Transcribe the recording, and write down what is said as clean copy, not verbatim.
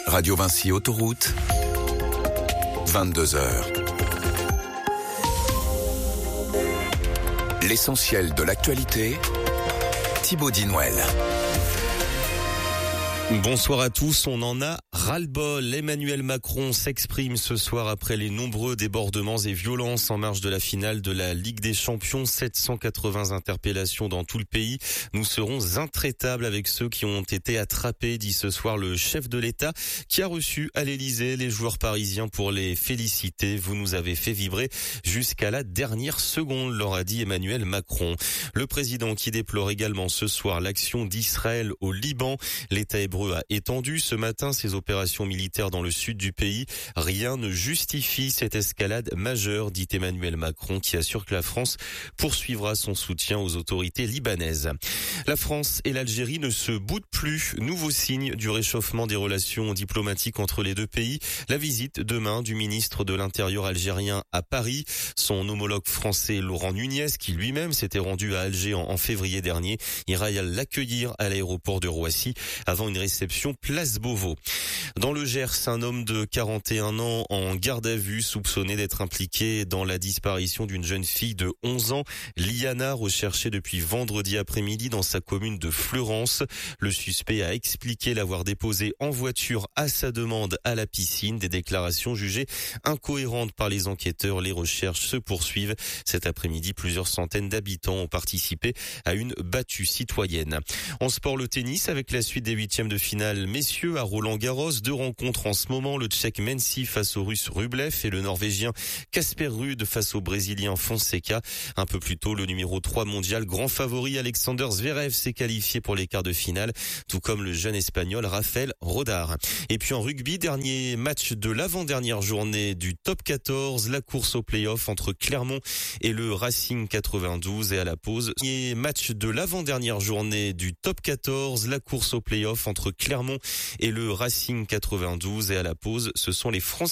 Radio Vinci Autoroute, 22h. L'essentiel de l'actualité, Thibaut Dinouel. Bonsoir à tous, on en a ras-le-bol. Emmanuel Macron s'exprime ce soir après les nombreux débordements et violences en marge de la finale de la Ligue des Champions. 780 interpellations dans tout le pays. Nous serons intraitables avec ceux qui ont été attrapés, dit ce soir le chef de l'État, qui a reçu à l'Élysée les joueurs parisiens pour les féliciter. Vous nous avez fait vibrer jusqu'à la dernière seconde, leur a dit Emmanuel Macron. Le président qui déplore également ce soir l'action d'Israël au Liban. L'État hébreu a étendu ce matin ses opérations militaires dans le sud du pays. Rien ne justifie cette escalade majeure, dit Emmanuel Macron, qui assure que la France poursuivra son soutien aux autorités libanaises. La France et l'Algérie ne se boudent plus. Nouveau signe du réchauffement des relations diplomatiques entre les deux pays. La visite demain du ministre de l'Intérieur algérien à Paris. Son homologue français Laurent Nunez, qui lui-même s'était rendu à Alger en février dernier, ira l'accueillir à l'aéroport de Roissy avant une réception place Beauvau. Dans le Gers, un homme de 41 ans en garde à vue soupçonné d'être impliqué dans la disparition d'une jeune fille de 11 ans, Liana, recherchée depuis vendredi après-midi dans sa commune de Fleurance. Le suspect a expliqué l'avoir déposée en voiture à sa demande à la piscine. Des déclarations jugées incohérentes par les enquêteurs. Les recherches se poursuivent. Cet après-midi, plusieurs centaines d'habitants ont participé à une battue citoyenne. En sport, le tennis avec la suite des huitièmes de finale messieurs à Roland-Garros. Deux rencontres en ce moment, le Tchèque Mensi face au Russe Rublev et le Norvégien Casper Ruud face au Brésilien Fonseca. Un peu plus tôt, le numéro 3 mondial, grand favori Alexander Zverev s'est qualifié pour les quarts de finale, tout comme le jeune Espagnol Rafael Rodar. Et puis en rugby, dernier match de l'avant-dernière journée du top 14, la course au play-off entre Clermont et le Racing 92 et à la pause. Dernier match de l'avant-dernière journée du top 14, la course au play-off entre Clermont et le Racing 92 et à la pause, ce sont les Français